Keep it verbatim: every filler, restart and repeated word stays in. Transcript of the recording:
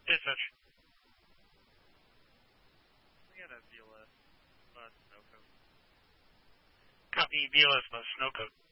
Dispatch. We got a B L S, uh, snow coat. Copy, B L S, uh, snow coat.